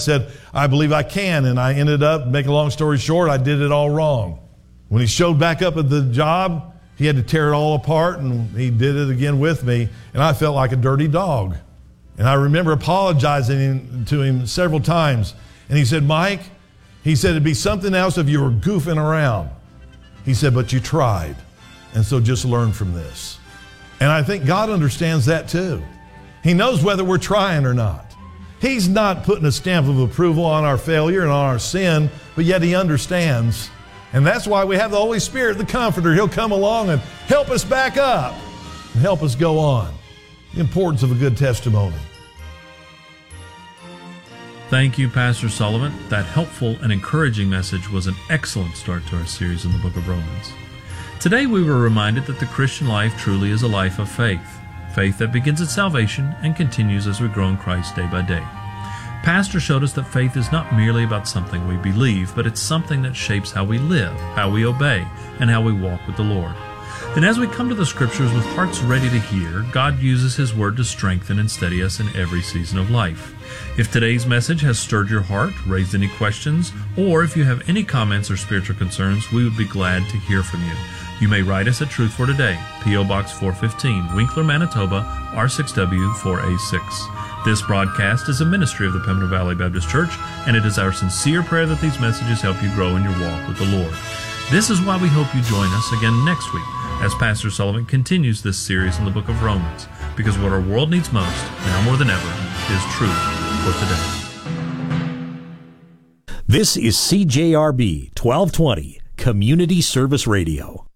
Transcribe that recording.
said, I believe I can. And I ended up, make a long story short, I did it all wrong. When he showed back up at the job, he had to tear it all apart, and he did it again with me. And I felt like a dirty dog. And I remember apologizing to him several times. And he said, Mike, he said, it'd be something else if you were goofing around. He said, but you tried. And so just learn from this. And I think God understands that too. He knows whether we're trying or not. He's not putting a stamp of approval on our failure and on our sin, but yet he understands. And that's why we have the Holy Spirit, the Comforter. He'll come along and help us back up and help us go on. The importance of a good testimony. Thank you, Pastor Sullivan. That helpful and encouraging message was an excellent start to our series in the book of Romans. Today we were reminded that the Christian life truly is a life of faith. Faith that begins at salvation and continues as we grow in Christ day by day. Pastor showed us that faith is not merely about something we believe, but it's something that shapes how we live, how we obey, and how we walk with the Lord. And as we come to the Scriptures with hearts ready to hear, God uses His Word to strengthen and steady us in every season of life. If today's message has stirred your heart, raised any questions, or if you have any comments or spiritual concerns, we would be glad to hear from you. You may write us at Truth for Today, P.O. Box 415, Winkler, Manitoba, R6W 4A6. This broadcast is a ministry of the Pembina Valley Baptist Church, and it is our sincere prayer that these messages help you grow in your walk with the Lord. This is why we hope you join us again next week as Pastor Sullivan continues this series in the book of Romans, because what our world needs most, now more than ever, is truth for today. This is CJRB 1220, Community Service Radio.